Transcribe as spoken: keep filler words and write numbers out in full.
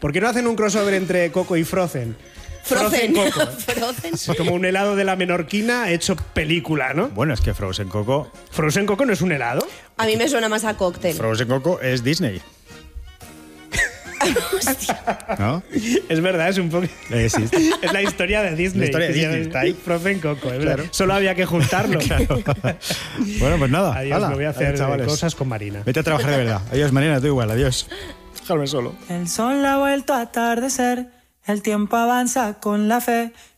¿Por qué no hacen un crossover entre Coco y Frozen? Frozen. Frozen Coco. Frozen. Es como un helado de la menorquina hecho película, ¿no? Bueno, es que Frozen Coco... ¿Frozen Coco no es un helado? A mí me suena más a cóctel. Frozen Coco es Disney. ¿No? Es verdad, es un poco... Eh, sí. Es la historia de Disney. La historia de que se Disney, llama está ahí. Frozen Coco, es Claro. verdad. Solo había que juntarlo. Claro. Bueno, pues nada. Adiós, hala, me voy a hacer adiós, chavales. cosas con Marina. Vete a trabajar de verdad. Adiós, Marina, tú igual. Adiós. Déjame solo. El sol ha vuelto a atardecer, el tiempo avanza con la fe.